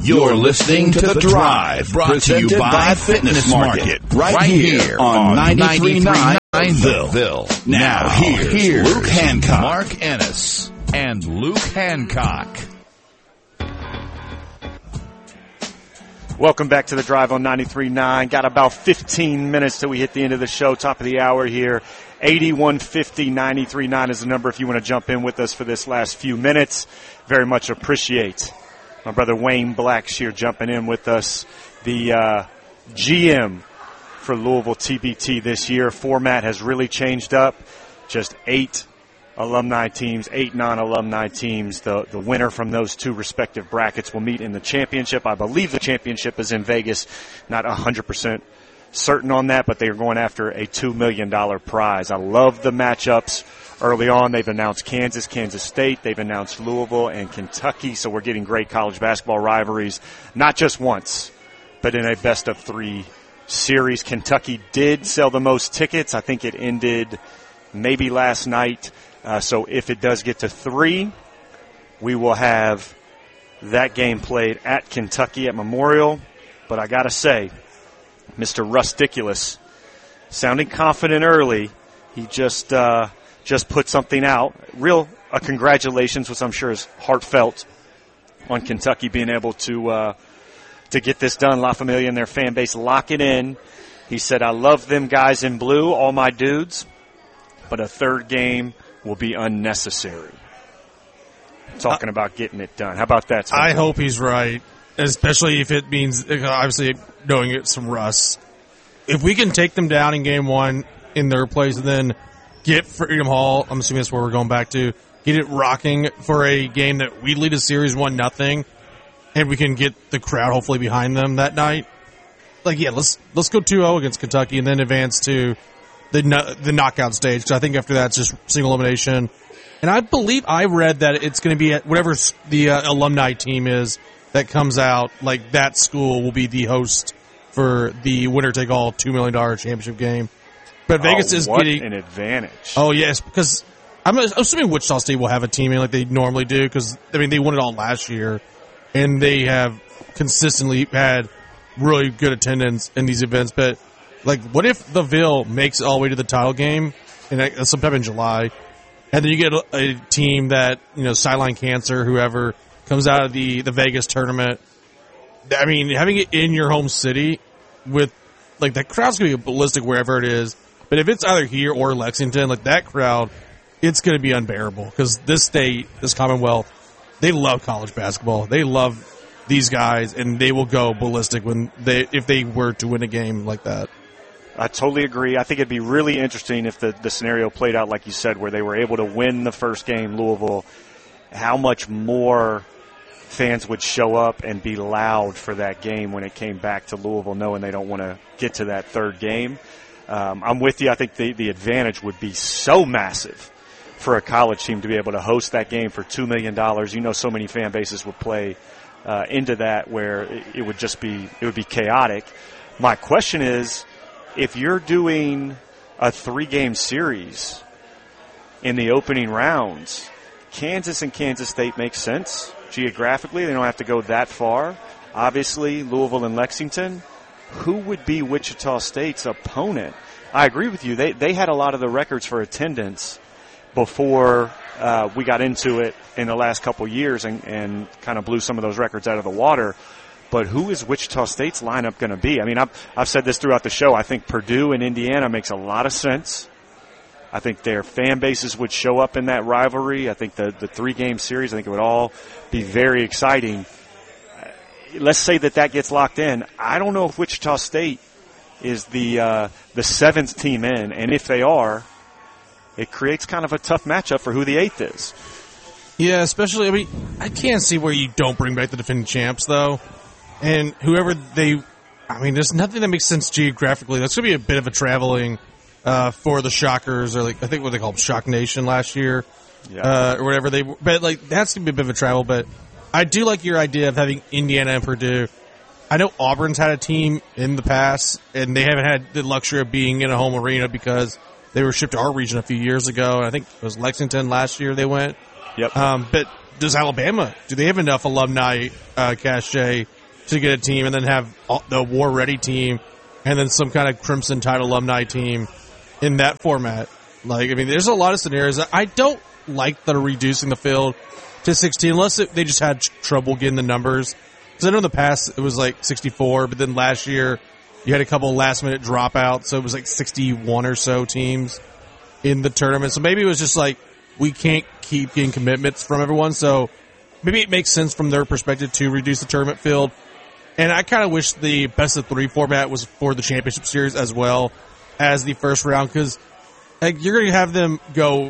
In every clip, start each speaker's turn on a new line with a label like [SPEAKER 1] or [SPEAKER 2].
[SPEAKER 1] You're listening to The Drive, brought to you by Fitness Market, right here on 93.9 Ville. Now, here's Luke Hancock,
[SPEAKER 2] Mark Ennis, and Luke Hancock.
[SPEAKER 3] Welcome back to The Drive on 93.9. Got about 15 minutes till we hit the end of the show, top of the hour here. 8150-93.9 is the number if you want to jump in with us for this last few minutes. Very much appreciate my brother Wayne Blackshear jumping in with us. The GM for Louisville TBT this year. Format has really changed up. Just 8 alumni teams, 8 non-alumni teams. The winner from those two respective brackets will meet in the championship. I believe the championship is in Vegas. Not 100% certain on that, but they are going after a $2 million prize. I love the matchups early on. They've announced Kansas, Kansas State. They've announced Louisville and Kentucky, so we're getting great college basketball rivalries, not just once, but in a best-of-3 series. Kentucky did sell the most tickets. I think it ended maybe last night. So if it does get to 3, we will have that game played at Kentucky at Memorial. But I got to say, Mr. Rusticulous, sounding confident early, he just put something out. A congratulations, which I'm sure is heartfelt, on Kentucky being able to get this done. La Familia and their fan base lock it in. He said, I love them guys in blue, all my dudes, but a third game will be unnecessary. Talking about getting it done. How about that?
[SPEAKER 4] I hope he's right, especially if it means, obviously, knowing it's from Russ. If we can take them down in game 1 in their place and then get Freedom Hall, I'm assuming that's where we're going back to, get it rocking for a game that we lead a series 1-0, and we can get the crowd hopefully behind them that night. Like, yeah, let's go 2-0 against Kentucky and then advance to the knockout stage, because I think after that it's just single elimination. And I believe I read that it's going to be at whatever the alumni team is that comes out, like that school will be the host for the winner-take-all $2 million championship game. But Vegas is getting
[SPEAKER 3] an advantage.
[SPEAKER 4] Oh, yes, because I'm assuming Wichita State will have a team in like they normally do, because, I mean, they won it all last year, and they have consistently had really good attendance in these events. But, like, what if the Ville makes it all the way to the title game sometime in July, and then you get a team that, Sideline Cancer, whoever, comes out of the Vegas tournament. I mean, having it in your home city with, like, that crowd's going to be ballistic wherever it is. But if it's either here or Lexington, like, that crowd, it's going to be unbearable. Because this state, this Commonwealth, they love college basketball. They love these guys, and they will go ballistic if they were to win a game like that.
[SPEAKER 3] I totally agree. I think it'd be really interesting if the scenario played out like you said, where they were able to win the first game, Louisville, how much more fans would show up and be loud for that game when it came back to Louisville, knowing they don't want to get to that third game. I'm with you. I think the advantage would be so massive for a college team to be able to host that game for $2 million. So many fan bases would play into that, where it would be chaotic. My question is, if you're doing a 3-game series in the opening rounds, Kansas and Kansas State makes sense geographically. They don't have to go that far. Obviously, Louisville and Lexington. Who would be Wichita State's opponent? I agree with you. They had a lot of the records for attendance before we got into it in the last couple years and kind of blew some of those records out of the water. But who is Wichita State's lineup going to be? I mean, I've said this throughout the show. I think Purdue and Indiana makes a lot of sense. I think their fan bases would show up in that rivalry. I think the 3-game series, I think it would all be very exciting. Let's say that gets locked in. I don't know if Wichita State is the 7th team in, and if they are, it creates kind of a tough matchup for who the 8th is.
[SPEAKER 4] Yeah, especially, I mean, I can't see where you don't bring back the defending champs, though. And whoever there's nothing that makes sense geographically. That's going to be a bit of a traveling for the Shockers, or like I think what they called Shock Nation last year, or whatever but like that's going to be a bit of a travel. But I do like your idea of having Indiana and Purdue. I know Auburn's had a team in the past, and they haven't had the luxury of being in a home arena because they were shipped to our region a few years ago. And I think it was Lexington last year they went.
[SPEAKER 3] Yep.
[SPEAKER 4] But does Alabama, do they have enough alumni cachet to get a team and then have the war-ready team and then some kind of Crimson Tide alumni team in that format. Like, I mean, there's a lot of scenarios. I don't like the reducing the field to 16 unless they just had trouble getting the numbers. Because I know in the past it was like 64, but then last year you had a couple last-minute dropouts, so it was like 61 or so teams in the tournament. So maybe it was just like we can't keep getting commitments from everyone, so maybe it makes sense from their perspective to reduce the tournament field. And I kind of wish the best-of-3 format was for the championship series as well as the first round, because like, you're going to have them go,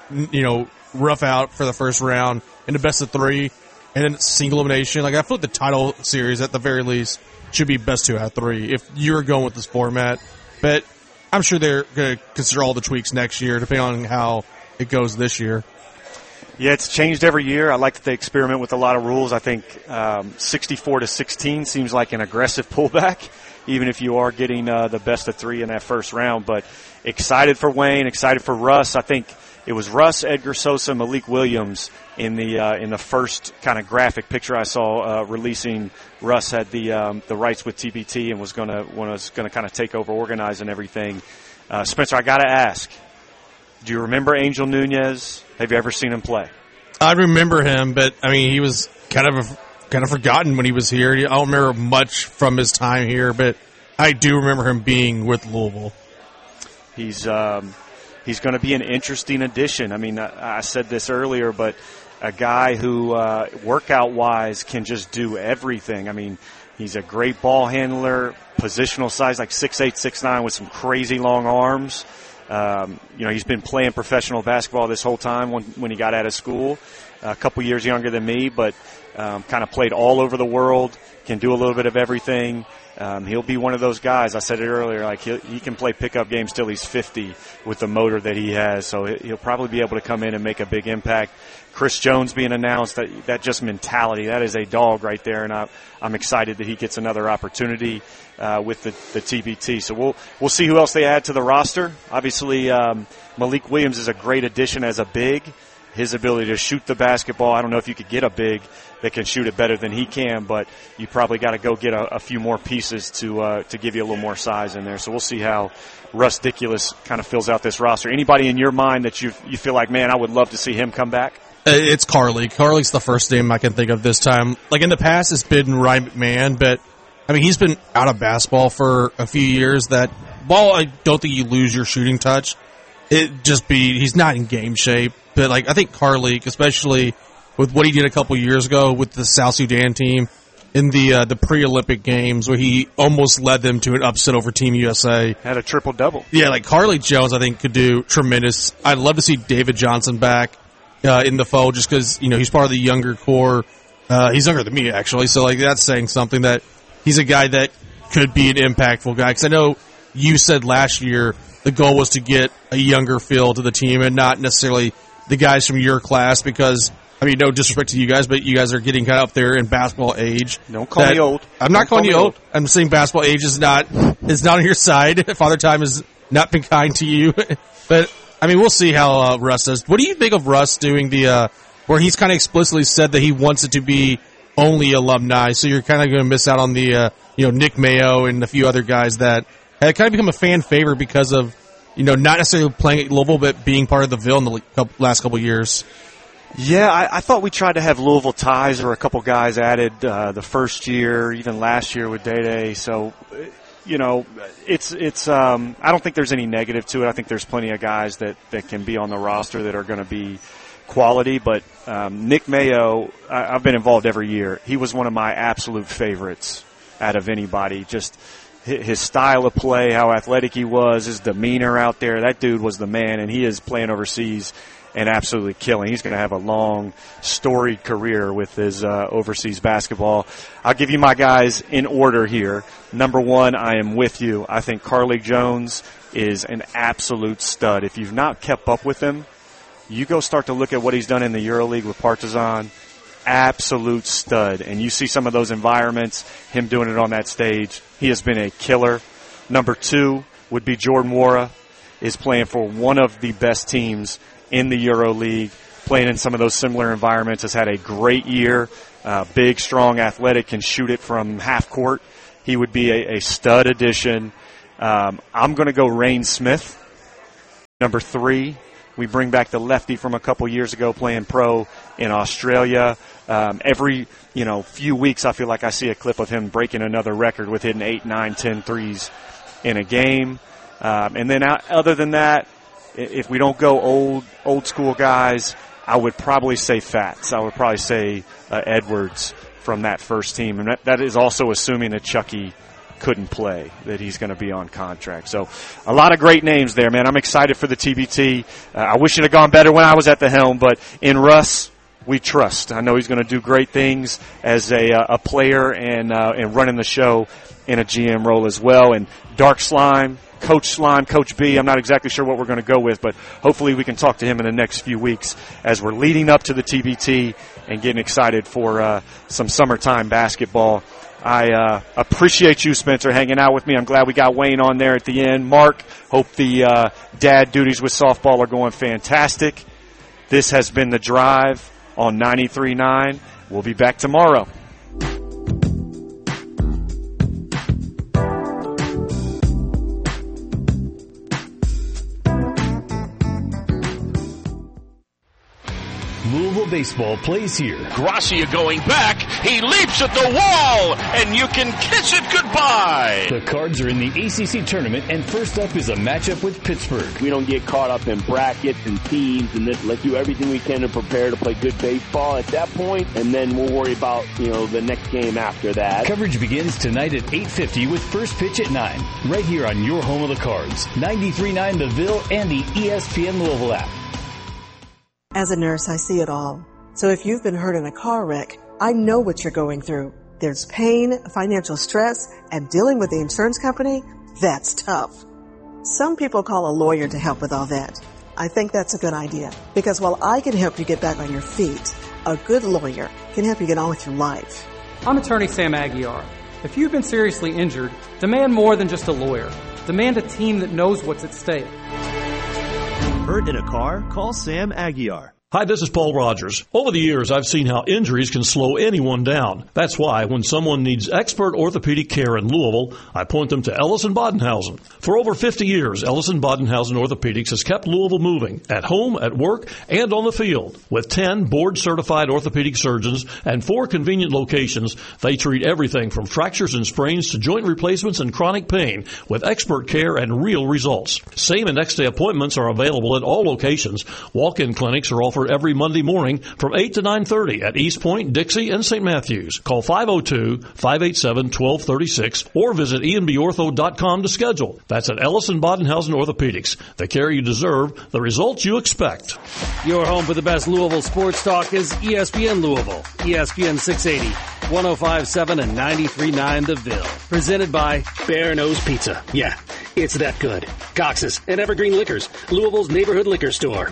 [SPEAKER 4] rough out for the first round in the best-of-3, and then single elimination. Like, I feel like the title series, at the very least, should be best 2 out of 3 if you're going with this format. But I'm sure they're going to consider all the tweaks next year, depending on how it goes this year.
[SPEAKER 3] Yeah, it's changed every year. I like that they experiment with a lot of rules. I think 64 to 16 seems like an aggressive pullback, even if you are getting the best of 3 in that first round. But excited for Wayne, excited for Russ. I think it was Russ, Edgar Sosa, Malik Williams in the first kind of graphic picture I saw releasing. Russ had the rights with TBT and was going to kind of take over organizing everything. Spencer, I got to ask, do you remember Angel Nunez? Have you ever seen him play?
[SPEAKER 4] I remember him, but I mean, he was kind of forgotten when he was here. I don't remember much from his time here, but I do remember him being with Louisville.
[SPEAKER 3] He's going to be an interesting addition. I mean, I said this earlier, but a guy who workout-wise can just do everything. I mean, he's a great ball handler, positional size, like 6'8", 6'9", with some crazy long arms. He's been playing professional basketball this whole time when he got out of school. A couple years younger than me, but kind of played all over the world, can do a little bit of everything. He'll be one of those guys. I said it earlier, like he can play pickup games till he's 50 with the motor that he has. So he'll probably be able to come in and make a big impact. Chris Jones being announced, that just mentality, that is a dog right there, and I'm excited that he gets another opportunity with the TBT. So we'll see who else they add to the roster. Obviously, Malik Williams is a great addition as a big. His ability to shoot the basketball, I don't know if you could get a big that can shoot it better than he can, but you probably got to go get a few more pieces to give you a little more size in there. So we'll see how Russ Dickulus kind of fills out this roster. Anybody in your mind that you feel like, man, I would love to see him come back?
[SPEAKER 4] It's Carly. Carly's the first name I can think of this time. Like in the past, it's been Ryan McMahon, but I mean, he's been out of basketball for a few years. That while I don't think you lose your shooting touch, he's not in game shape. But like I think Carly, especially with what he did a couple years ago with the South Sudan team in the pre-Olympic games, where he almost led them to an upset over Team USA,
[SPEAKER 3] had a triple-double.
[SPEAKER 4] Yeah, like Carly Jones, I think could do tremendous. I'd love to see David Johnson back in the fold, just because he's part of the younger core. He's younger than me actually, so like that's saying something, that he's a guy that could be an impactful guy. Because I know you said last year the goal was to get a younger feel to the team and not necessarily the guys from your class, because, I mean, no disrespect to you guys, but you guys are getting kind of up there in basketball age.
[SPEAKER 3] Don't call me old.
[SPEAKER 4] I'm not calling you old. I'm saying basketball age is not on your side. Father Time has not been kind to you. But, I mean, we'll see how Russ does. What do you think of Russ doing where he's kind of explicitly said that he wants it to be only alumni, so you're kind of going to miss out on the, Nick Mayo and a few other guys that had kind of become a fan favorite because of, not necessarily playing at Louisville, but being part of the Ville in the last couple of years.
[SPEAKER 3] Yeah, I thought we tried to have Louisville ties, or a couple guys added the first year, even last year with Day-Day. So, it's I don't think there's any negative to it. I think there's plenty of guys that can be on the roster that are going to be quality. But Nick Mayo, I've been involved every year. He was one of my absolute favorites out of anybody. Just his style of play, how athletic he was, his demeanor out there. That dude was the man, and he is playing overseas and absolutely killing. He's going to have a long, storied career with his overseas basketball. I'll give you my guys in order here. Number one, I am with you. I think Carly Jones is an absolute stud. If you've not kept up with him, you go start to look at what he's done in the EuroLeague with Partizan. Absolute stud. And you see some of those environments, him doing it on that stage. He has been a killer. Number two would be Jordan Nwora, is playing for one of the best teams in the EuroLeague. playing in some of those similar environments, has had a great year. Big, strong, athletic, can shoot it from half court. He would be a stud addition. I'm going to go Rain Smith, number 3. We bring back the lefty from a couple years ago playing pro in Australia. Every few weeks I feel like I see a clip of him breaking another record with hitting 8, 9, 10 threes in a game. And then other than that, if we don't go old school guys, I would probably say Fats. I would probably say Edwards from that first team. And that is also assuming that Chucky couldn't play, that he's going to be on contract. So a lot of great names there, man. I'm excited for the TBT. I wish it had gone better when I was at the helm, but in Russ, we trust. I know he's going to do great things as a player and running the show in a GM role as well. And Dark Slime, Coach B, I'm not exactly sure what we're going to go with, but hopefully we can talk to him in the next few weeks as we're leading up to the TBT and getting excited for some summertime basketball. I appreciate you, Spencer, hanging out with me. I'm glad we got Wayne on there at the end. Mark, hope the dad duties with softball are going fantastic. This has been The Drive on 93.9. We'll be back tomorrow.
[SPEAKER 5] Louisville baseball plays here.
[SPEAKER 2] Gracia going back. He leaps at the wall, and you can kiss it goodbye.
[SPEAKER 5] The Cards are in the ACC tournament, and first up is a matchup with Pittsburgh.
[SPEAKER 6] We don't get caught up in brackets and teams, and let's do everything we can to prepare to play good baseball at that point, and then we'll worry about the next game after that.
[SPEAKER 5] Coverage begins tonight at 8:50 with first pitch at 9, right here on your home of the Cards, 93.9 The Ville and the ESPN Louisville app.
[SPEAKER 7] As a nurse, I see it all. So if you've been hurt in a car wreck, I know what you're going through. There's pain, financial stress, and dealing with the insurance company, that's tough. Some people call a lawyer to help with all that. I think that's a good idea, because while I can help you get back on your feet, a good lawyer can help you get on with your life.
[SPEAKER 8] I'm attorney Sam Aguiar. If you've been seriously injured, demand more than just a lawyer. Demand a team that knows what's at stake.
[SPEAKER 9] Hurt in a car? Call Sam Aguiar.
[SPEAKER 10] Hi, this is Paul Rogers. Over the years, I've seen how injuries can slow anyone down. That's why when someone needs expert orthopedic care in Louisville, I point them to Ellison Bodenhausen. For over 50 years, Ellison Bodenhausen Orthopedics has kept Louisville moving, at home, at work, and on the field. With 10 board-certified orthopedic surgeons and 4 convenient locations, they treat everything from fractures and sprains to joint replacements and chronic pain with expert care and real results. Same and next-day appointments are available at all locations. Walk-in clinics are offered every Monday morning from 8 to 9:30 at East Point, Dixie, and St. Matthews. Call 502-587-1236 or visit enbortho.com to schedule. That's at Ellison Bodenhausen Orthopedics. The care you deserve, the results you expect.
[SPEAKER 11] Your home for the best Louisville sports talk is ESPN Louisville. ESPN 680, 105.7 and 93.9 The Ville. Presented by
[SPEAKER 12] Bear Nose Pizza. Yeah, it's that good. Cox's and Evergreen Liquors, Louisville's neighborhood liquor store.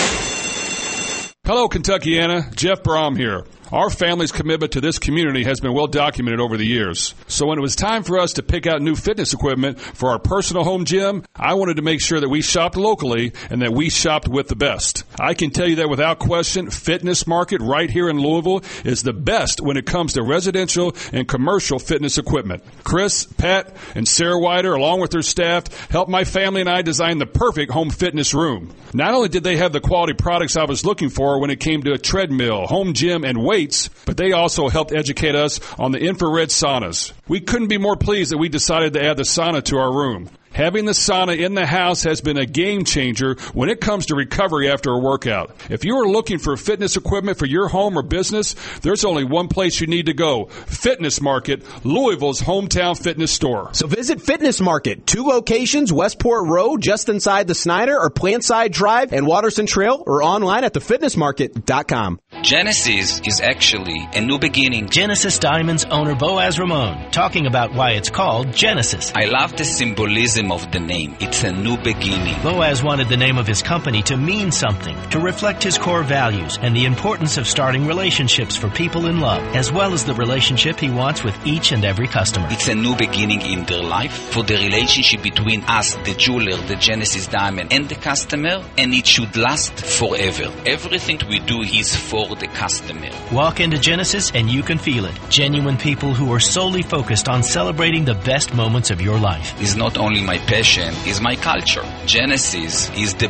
[SPEAKER 13] Hello, Kentuckiana. Jeff Brom here. Our family's commitment to this community has been well documented over the years. So when it was time for us to pick out new fitness equipment for our personal home gym, I wanted to make sure that we shopped locally and that we shopped with the best. I can tell you that without question, Fitness Market right here in Louisville is the best when it comes to residential and commercial fitness equipment. Chris, Pat, and Sarah Wider, along with their staff, helped my family and I design the perfect home fitness room. Not only did they have the quality products I was looking for when it came to a treadmill, home gym, and weights, but they also helped educate us on the infrared saunas. We couldn't be more pleased that we decided to add the sauna to our room. Having the sauna in the house has been a game changer when it comes to recovery after a workout. If you are looking for fitness equipment for your home or business, there's only one place you need to go. Fitness Market, Louisville's hometown fitness store.
[SPEAKER 14] So visit Fitness Market, 2 locations, Westport Road, just inside the Snyder, or Plantside Drive and Watterson Trail, or online at thefitnessmarket.com.
[SPEAKER 15] Genesis is actually a new beginning.
[SPEAKER 16] Genesis Diamonds owner Boaz Ramon talking about why it's called Genesis.
[SPEAKER 15] I love the symbolism meaning of the name. It's a new beginning.
[SPEAKER 9] Boaz wanted the name of his company to mean something, to reflect his core values and the importance of starting relationships for people in love, as well as the relationship he wants with each and every customer.
[SPEAKER 15] It's a new beginning in their life, for the relationship between us, the jeweler, the Genesis Diamond, and the customer, and it should last forever. Everything we do is for the customer.
[SPEAKER 9] Walk into Genesis and you can feel it. Genuine people who are solely focused on celebrating the best moments of your life.
[SPEAKER 15] It's not only my passion, it's my culture. Genesis is the